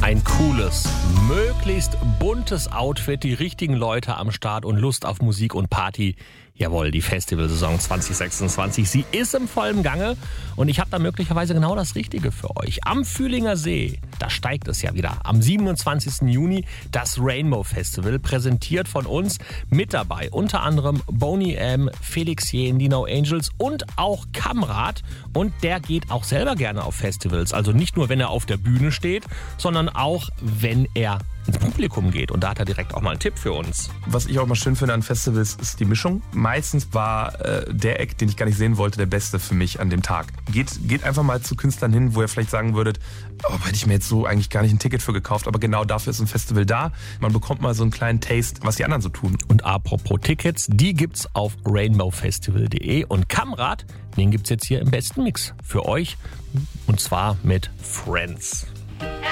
Ein cooles, möglichst buntes Outfit, die richtigen Leute am Start und Lust auf Musik und Party. Jawohl, die Festivalsaison 2026, sie ist im vollen Gange und ich habe da möglicherweise genau das Richtige für euch. Am Fühlinger See, da steigt es ja wieder. Am 27. Juni das Rainbow Festival, präsentiert von uns. Mit dabei unter anderem Boney M, Felix Jähn, die No Angels und auch Kamrat. Und der geht auch selber gerne auf Festivals. Also nicht nur, wenn er auf der Bühne steht, sondern auch, wenn er ins Publikum geht. Und da hat er direkt auch mal einen Tipp für uns. Was ich auch mal schön finde an Festivals, ist die Mischung. Meistens war der Act, den ich gar nicht sehen wollte, der beste für mich an dem Tag. Geht einfach mal zu Künstlern hin, wo ihr vielleicht sagen würdet, hätte ich mir jetzt so eigentlich gar nicht ein Ticket für gekauft, aber genau dafür ist ein Festival da. Man bekommt mal so einen kleinen Taste, was die anderen so tun. Und apropos Tickets, die gibt's auf rainbowfestival.de und Kamrat, den gibt's jetzt hier im besten Mix für euch und zwar mit Friends.